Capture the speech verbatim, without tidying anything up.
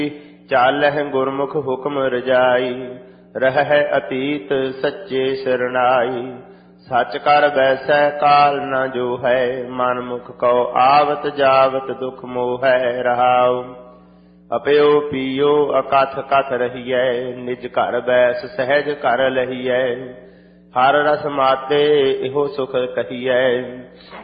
ਚਾਲਹਿ ਗੁਰਮੁਖ ਹੁਕਮ ਰਜਾਈ, ਰਹਿ ਅਤੀਤ ਸੱਚੇ ਸਰਣਾਈ। ਸੱਚ ਕਰ ਬੈਸੈ ਕਾਲ ਨ ਜੋ ਹੈ, ਮਨ ਮੁਖ ਕਉ ਆਵਤ ਜਾਵਤ ਦੁਖ ਮੋਹੈ। ਰਹਾਉ ਅਪਿਓ ਪੀਓ ਅਕਥ ਕਥ ਰਹੀਐ, ਨਿਜ ਘਰ ਬੈਸ ਸਹਿਜ ਕਰ ਲਹੀਐ। ਹਰ ਰਸ ਮਾਤੇ ਇਹੋ ਸੁਖ ਕਹੀਐ,